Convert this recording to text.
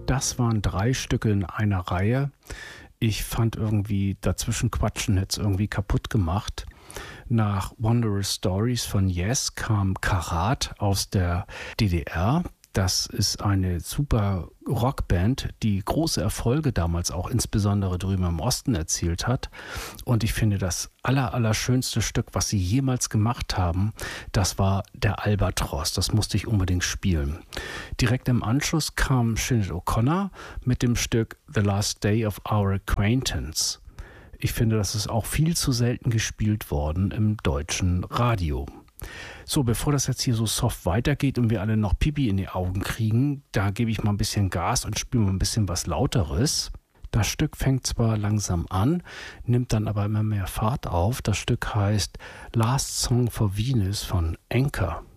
Das waren 3 Stücke in einer Reihe. Ich fand irgendwie, dazwischen quatschen hätte es irgendwie kaputt gemacht. Nach Wondrous Stories von Yes kam Karat aus der DDR. Das ist eine super Rockband, die große Erfolge damals auch insbesondere drüben im Osten erzielt hat. Und ich finde, das allerschönste Stück, was sie jemals gemacht haben, das war der Albatros. Das musste ich unbedingt spielen. Direkt im Anschluss kam Sinead O'Connor mit dem Stück The Last Day of Our Acquaintance. Ich finde, das ist auch viel zu selten gespielt worden im deutschen Radio. So, bevor das jetzt hier so soft weitergeht und wir alle noch Pipi in die Augen kriegen, da gebe ich mal ein bisschen Gas und spiele mal ein bisschen was Lauteres. Das Stück fängt zwar langsam an, nimmt dann aber immer mehr Fahrt auf. Das Stück heißt Last Song for Venus von Anchor.